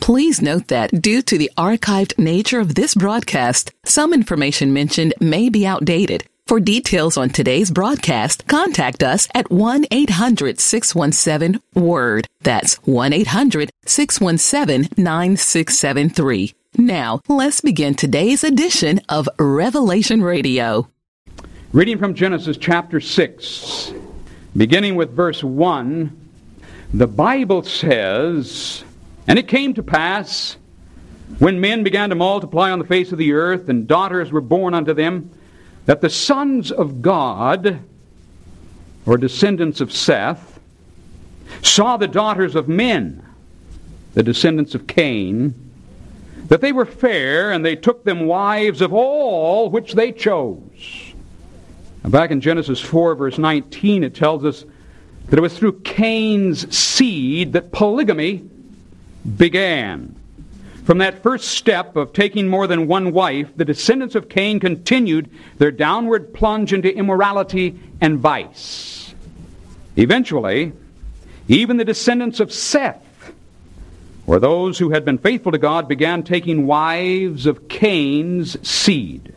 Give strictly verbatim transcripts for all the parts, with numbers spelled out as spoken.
Please note that due to the archived nature of this broadcast, some information mentioned may be outdated. For details on today's broadcast, contact us at one eight hundred six one seven WORD. That's one eight hundred six one seven nine six seven three. Now, let's begin today's edition of Revelation Radio. Reading from Genesis chapter six, beginning with verse one, the Bible says, "And it came to pass, when men began to multiply on the face of the earth, and daughters were born unto them, that the sons of God, or descendants of Seth, saw the daughters of men, the descendants of Cain, that they were fair, and they took them wives of all which they chose." Now back in Genesis four, verse nineteen, it tells us that it was through Cain's seed that polygamy began. From that first step of taking more than one wife, the descendants of Cain continued their downward plunge into immorality and vice. Eventually, even the descendants of Seth, or those who had been faithful to God, began taking wives of Cain's seed.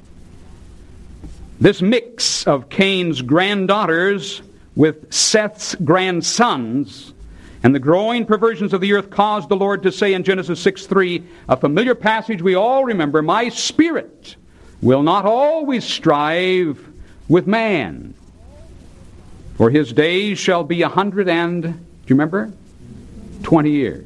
This mix of Cain's granddaughters with Seth's grandsons and the growing perversions of the earth caused the Lord to say in Genesis six three, a familiar passage we all remember, "My spirit will not always strive with man, for his days shall be a hundred and," do you remember? Twenty years.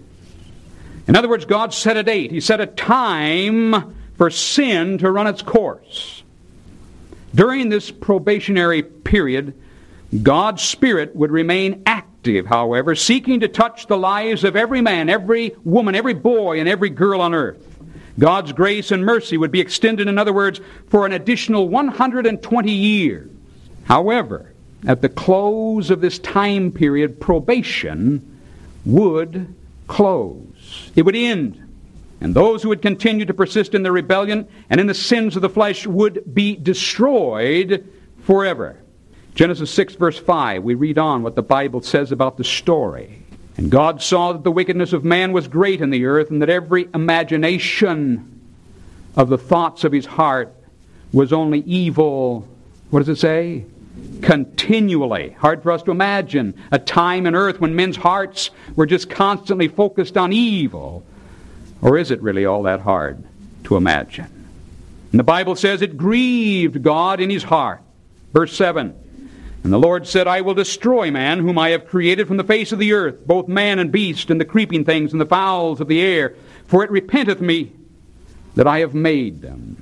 In other words, God set a date. He set a time for sin to run its course. During this probationary period, God's Spirit would remain active, however, seeking to touch the lives of every man, every woman, every boy, and every girl on earth. God's grace and mercy would be extended, in other words, for an additional one hundred twenty years. However, at the close of this time period, probation would close. It would end. And those who would continue to persist in their rebellion and in the sins of the flesh would be destroyed forever. Genesis six, verse five, we read on what the Bible says about the story. "And God saw that the wickedness of man was great in the earth, and that every imagination of the thoughts of his heart was only evil," what does it say? "Continually." Hard for us to imagine a time in earth when men's hearts were just constantly focused on evil. Or is it really all that hard to imagine? And the Bible says it grieved God in his heart. Verse seven, "And the Lord said, I will destroy man, whom I have created from the face of the earth, both man and beast, and the creeping things, and the fowls of the air, for it repenteth me that I have made them."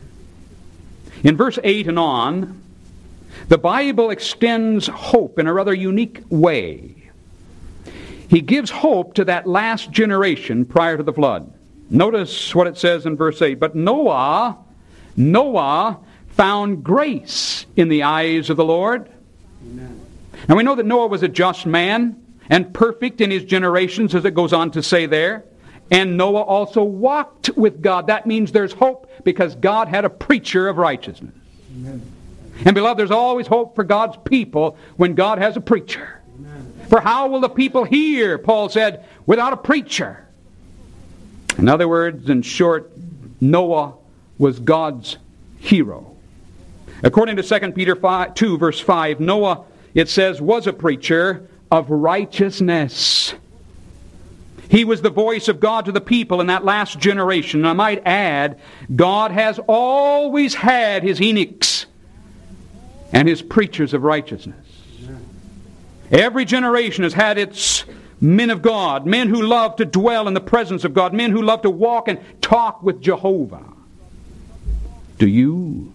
In verse eight and on, the Bible extends hope in a rather unique way. He gives hope to that last generation prior to the flood. Notice what it says in verse eight, "But Noah, Noah found grace in the eyes of the Lord." Amen. Now we know that Noah was a just man and perfect in his generations, as it goes on to say there. And Noah also walked with God. That means there's hope because God had a preacher of righteousness. Amen. And beloved, there's always hope for God's people when God has a preacher. Amen. For how will the people hear, Paul said, without a preacher? In other words, in short, Noah was God's hero. According to Second Peter two, verse five, Noah, it says, was a preacher of righteousness. He was the voice of God to the people in that last generation. And I might add, God has always had his Enochs and his preachers of righteousness. Every generation has had its men of God, men who love to dwell in the presence of God, men who love to walk and talk with Jehovah. Do you?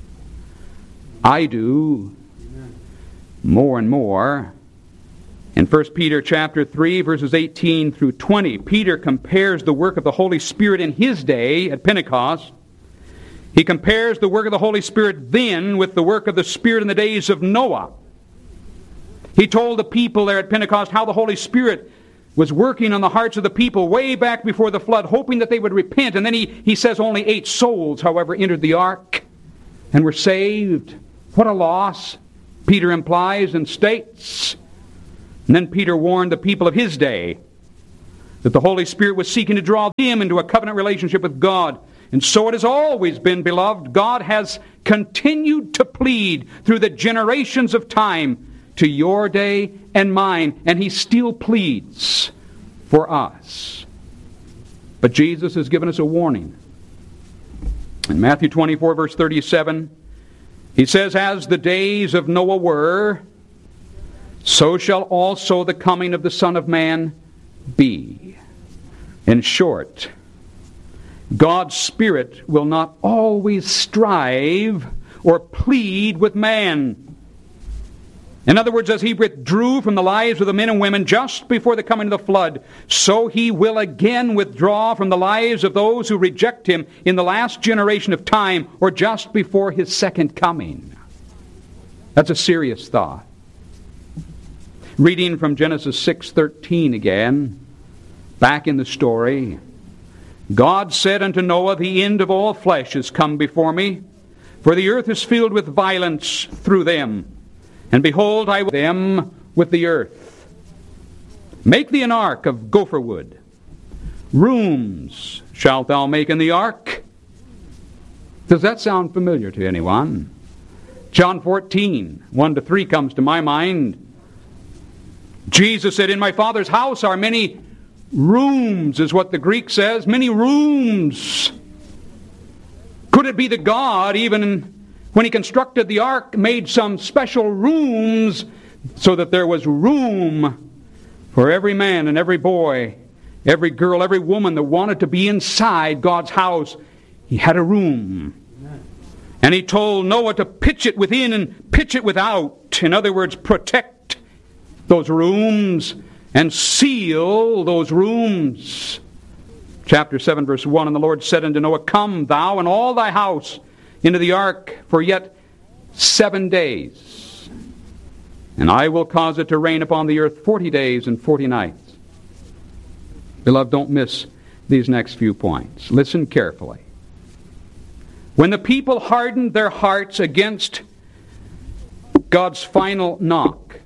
I do. More and more. In First Peter chapter three, verses eighteen through twenty, Peter compares the work of the Holy Spirit in his day at Pentecost. He compares the work of the Holy Spirit then with the work of the Spirit in the days of Noah. He told the people there at Pentecost how the Holy Spirit was working on the hearts of the people way back before the flood, hoping that they would repent. And then he, he says only eight souls, however, entered the ark and were saved. What a loss, Peter implies and states. And then Peter warned the people of his day that the Holy Spirit was seeking to draw them into a covenant relationship with God. And so it has always been, beloved. God has continued to plead through the generations of time to your day and mine, and He still pleads for us. But Jesus has given us a warning. In Matthew twenty-four, verse thirty-seven, He says, "As the days of Noah were, so shall also the coming of the Son of Man be." In short, God's Spirit will not always strive or plead with man. In other words, as He withdrew from the lives of the men and women just before the coming of the flood, so He will again withdraw from the lives of those who reject Him in the last generation of time, or just before His second coming. That's a serious thought. Reading from Genesis six thirteen again, back in the story, God said unto Noah, "The end of all flesh is come before me, for the earth is filled with violence through them. And behold, I will them with the earth. Make thee an ark of gopher wood. Rooms shalt thou make in the ark." Does that sound familiar to anyone? John fourteen, one to three comes to my mind. Jesus said, "In my Father's house are many rooms," is what the Greek says. Many rooms. Could it be that God, even in when He constructed the ark, made some special rooms so that there was room for every man and every boy, every girl, every woman that wanted to be inside God's house? He had a room. And He told Noah to pitch it within and pitch it without. In other words, protect those rooms and seal those rooms. Chapter seven, verse one, "And the Lord said unto Noah, Come thou and all thy house into the ark for yet seven days, and I will cause it to rain upon the earth forty days and forty nights." Beloved, don't miss these next few points. Listen carefully. When the people hardened their hearts against God's final knock,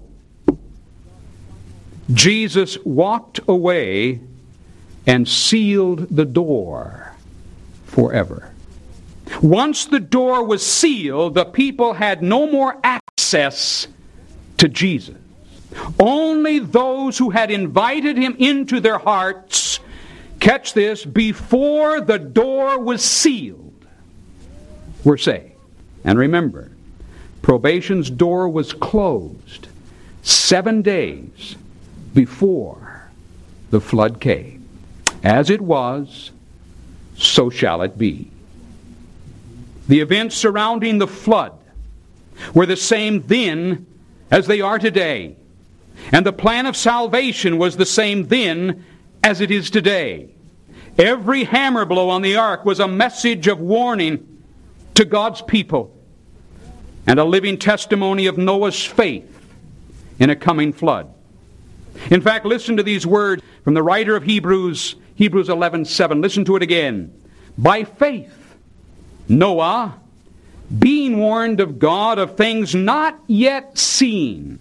Jesus walked away and sealed the door forever. Once the door was sealed, the people had no more access to Jesus. Only those who had invited Him into their hearts, catch this, before the door was sealed, were saved. And remember, probation's door was closed seven days before the flood came. As it was, so shall it be. The events surrounding the flood were the same then as they are today. And the plan of salvation was the same then as it is today. Every hammer blow on the ark was a message of warning to God's people and a living testimony of Noah's faith in a coming flood. In fact, listen to these words from the writer of Hebrews, Hebrews eleven seven. Listen to it again. "By faith, Noah, being warned of God of things not yet seen,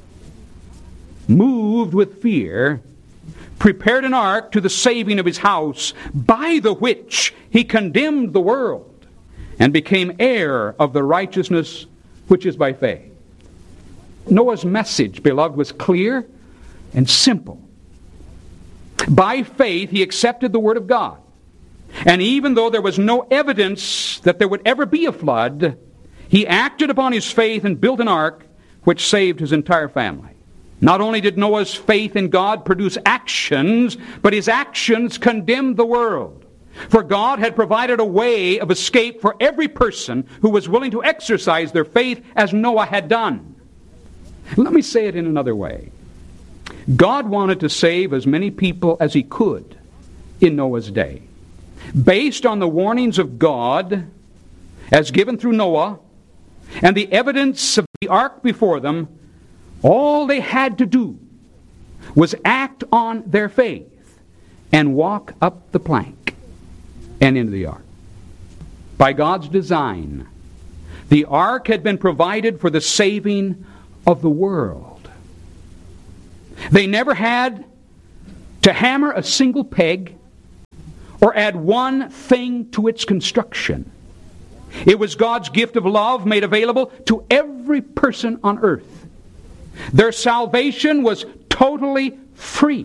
moved with fear, prepared an ark to the saving of his house, by the which he condemned the world, and became heir of the righteousness which is by faith." Noah's message, beloved, was clear and simple. By faith, he accepted the Word of God. And even though there was no evidence that there would ever be a flood, he acted upon his faith and built an ark which saved his entire family. Not only did Noah's faith in God produce actions, but his actions condemned the world. For God had provided a way of escape for every person who was willing to exercise their faith as Noah had done. Let me say it in another way. God wanted to save as many people as He could in Noah's day. Based on the warnings of God as given through Noah and the evidence of the ark before them, all they had to do was act on their faith and walk up the plank and into the ark. By God's design, the ark had been provided for the saving of the world. They never had to hammer a single peg or add one thing to its construction. It was God's gift of love made available to every person on earth. Their salvation was totally free.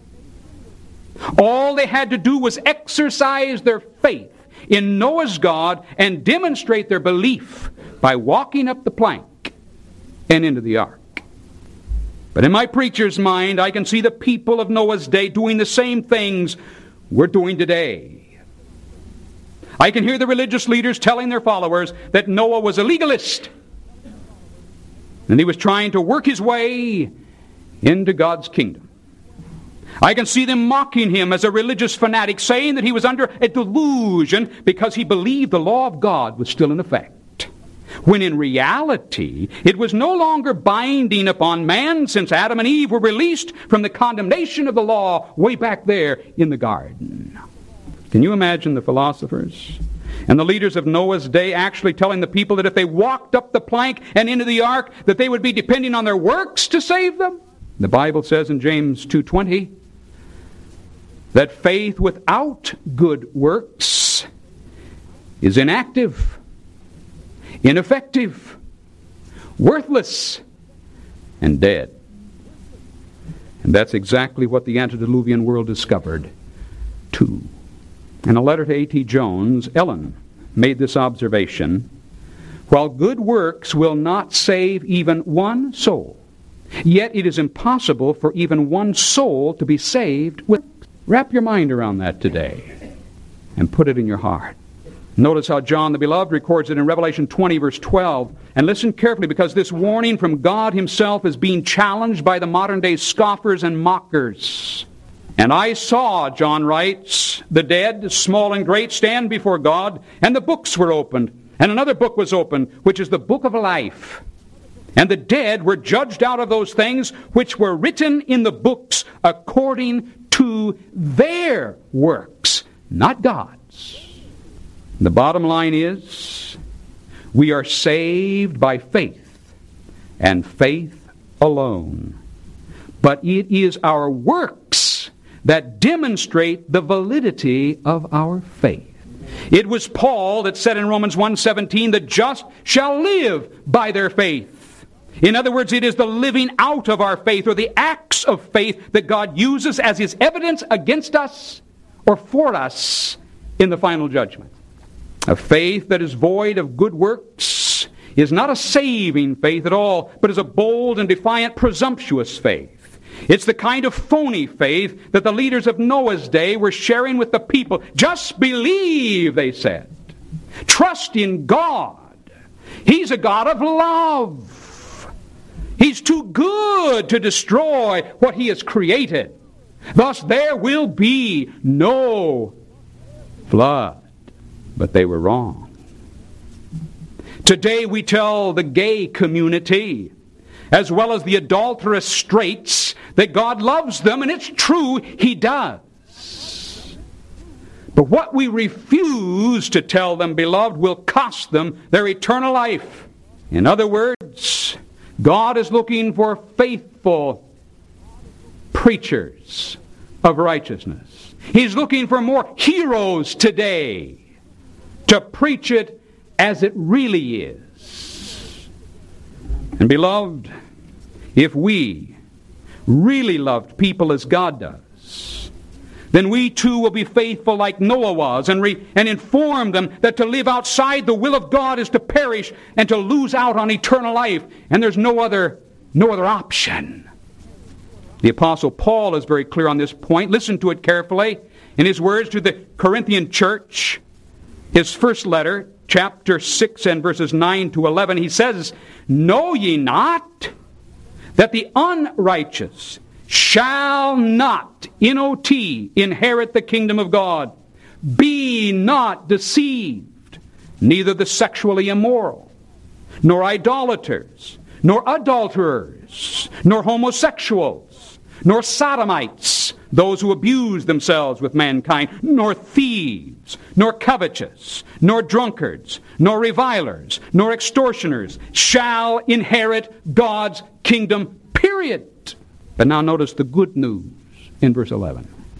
All they had to do was exercise their faith in Noah's God and demonstrate their belief by walking up the plank and into the ark. But in my preacher's mind, I can see the people of Noah's day doing the same things we're doing today. I can hear the religious leaders telling their followers that Noah was a legalist, and he was trying to work his way into God's kingdom. I can see them mocking him as a religious fanatic, saying that he was under a delusion because he believed the law of God was still in effect, when in reality it was no longer binding upon man, since Adam and Eve were released from the condemnation of the law way back there in the garden. Can you imagine the philosophers and the leaders of Noah's day actually telling the people that if they walked up the plank and into the ark, that they would be depending on their works to save them? The Bible says in James two twenty that faith without good works is inactive, ineffective, worthless, and dead. And that's exactly what the antediluvian world discovered too. In a letter to A T Jones, Ellen made this observation: while good works will not save even one soul, yet it is impossible for even one soul to be saved with. Wrap your mind around that today and put it in your heart. Notice how John the Beloved records it in Revelation twenty, verse twelve. And listen carefully, because this warning from God himself is being challenged by the modern-day scoffers and mockers. And I saw, John writes, the dead, small and great, stand before God, and the books were opened. And another book was opened, which is the book of life. And the dead were judged out of those things which were written in the books according to their works, not God's. The bottom line is, we are saved by faith, and faith alone. But it is our works that demonstrate the validity of our faith. It was Paul that said in Romans one seventeen, the just shall live by their faith. In other words, it is the living out of our faith, or the acts of faith, that God uses as his evidence against us or for us in the final judgment. A faith that is void of good works is not a saving faith at all, but is a bold and defiant, presumptuous faith. It's the kind of phony faith that the leaders of Noah's day were sharing with the people. Just believe, they said. Trust in God. He's a God of love. He's too good to destroy what he has created. Thus there will be no flood. But they were wrong. Today we tell the gay community, as well as the adulterous straights, that God loves them, and it's true, he does. But what we refuse to tell them, beloved, will cost them their eternal life. In other words, God is looking for faithful preachers of righteousness. He's looking for more heroes today to preach it as it really is. And beloved, if we really loved people as God does, then we too will be faithful like Noah was, and, re- and inform them that to live outside the will of God is to perish and to lose out on eternal life, and there's no other, no other option. The Apostle Paul is very clear on this point. Listen to it carefully. In his words to the Corinthian church, his first letter, chapter six and verses nine to eleven, he says, know ye not that the unrighteous shall not, N O T, inherit the kingdom of God? Be not deceived, neither the sexually immoral, nor idolaters, nor adulterers, nor homosexuals, nor sodomites, those who abuse themselves with mankind, nor thieves, nor covetous, nor drunkards, nor revilers, nor extortioners shall inherit God's kingdom, period. But now notice the good news in verse eleven.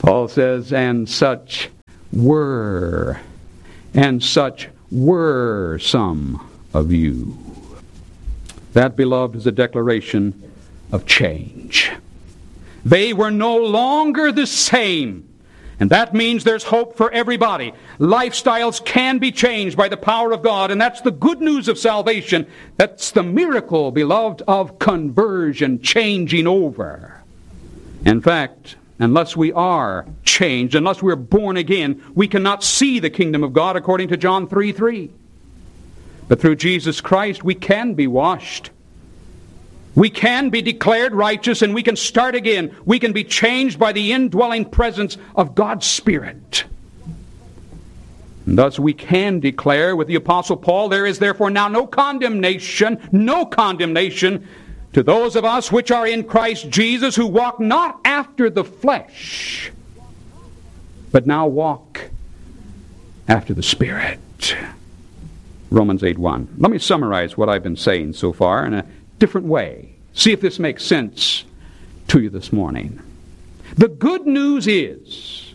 Paul says, and such were, and such were some of you. That, beloved, is a declaration of change. They were no longer the same. And that means there's hope for everybody. Lifestyles can be changed by the power of God, and that's the good news of salvation. That's the miracle, beloved, of conversion, changing over. In fact, unless we are changed, unless we're born again, we cannot see the kingdom of God according to John three three. But through Jesus Christ, we can be washed. We can be declared righteous, and we can start again. We can be changed by the indwelling presence of God's Spirit. And thus we can declare with the Apostle Paul, there is therefore now no condemnation, no condemnation to those of us which are in Christ Jesus, who walk not after the flesh, but now walk after the Spirit. Romans eight one. Let me summarize what I've been saying so far in a different way. See if this makes sense to you this morning. The good news is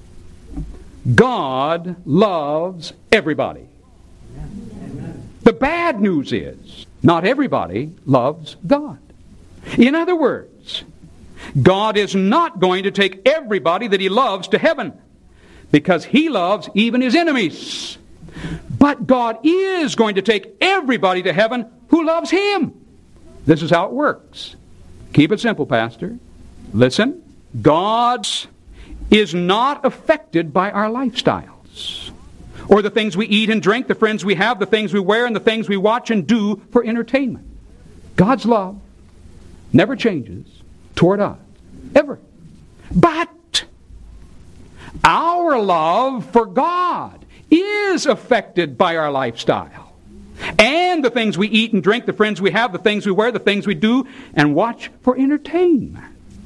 God loves everybody. Amen. The bad news is not everybody loves God. In other words, God is not going to take everybody that He loves to heaven, because He loves even His enemies. But God is going to take everybody to heaven who loves Him. This is how it works. Keep it simple, Pastor. Listen, God is not affected by our lifestyles, or the things we eat and drink, the friends we have, the things we wear, and the things we watch and do for entertainment. God's love never changes toward us, ever. But our love for God is affected by our lifestyle. And the things we eat and drink, the friends we have, the things we wear, the things we do and watch for entertainment.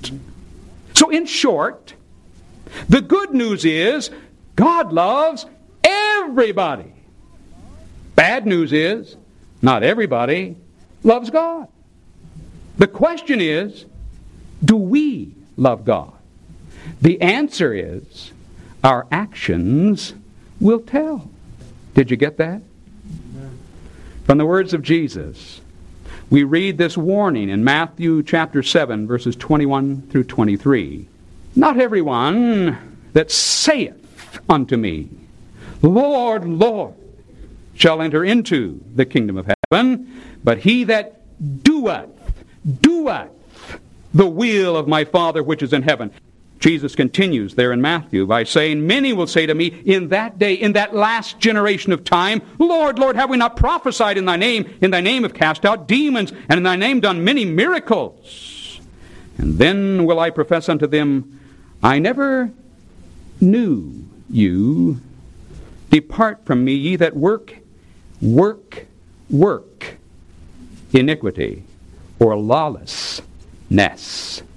So in short, the good news is God loves everybody. Bad news is not everybody loves God. The question is, do we love God? The answer is, our actions will tell. Did you get that? From the words of Jesus, we read this warning in Matthew chapter seven, verses twenty-one through twenty-three. Not everyone that saith unto me, Lord, Lord, shall enter into the kingdom of heaven, but he that doeth, doeth the will of my Father which is in heaven. Jesus continues there in Matthew by saying, many will say to me in that day, in that last generation of time, Lord, Lord, have we not prophesied in thy name? In thy name have cast out demons, and in thy name done many miracles. And then will I profess unto them, I never knew you. Depart from me, ye that work, work, work iniquity or lawlessness.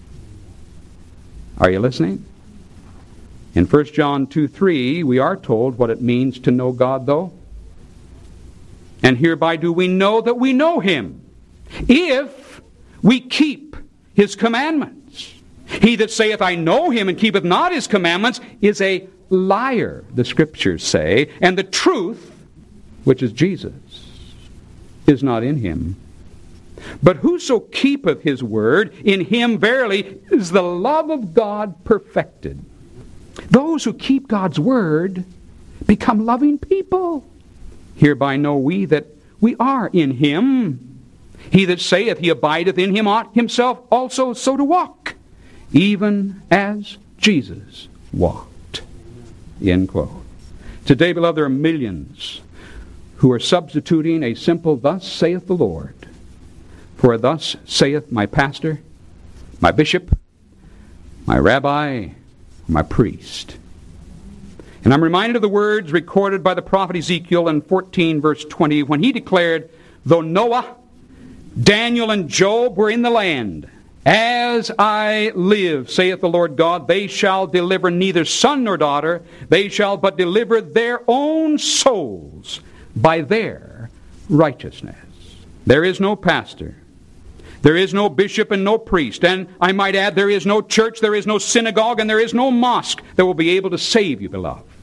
Are you listening? In First John two three, we are told what it means to know God, though. And hereby do we know that we know Him, if we keep His commandments. He that saith, I know Him, and keepeth not His commandments, is a liar, the Scriptures say, and the truth, which is Jesus, is not in him. But whoso keepeth His word, in him verily is the love of God perfected. Those who keep God's word become loving people. Hereby know we that we are in Him. He that saith he abideth in Him ought himself also so to walk, even as Jesus walked. End quote. Today, beloved, there are millions who are substituting a simple thus saith the Lord for thus saith my pastor, my bishop, my rabbi, my priest. And I'm reminded of the words recorded by the prophet Ezekiel in fourteen verse twenty, when he declared, though Noah, Daniel, and Job were in the land, as I live, saith the Lord God, they shall deliver neither son nor daughter, they shall but deliver their own souls by their righteousness. There is no pastor, There is no bishop and no priest. And I might add, there is no church, there is no synagogue, and there is no mosque that will be able to save you, beloved.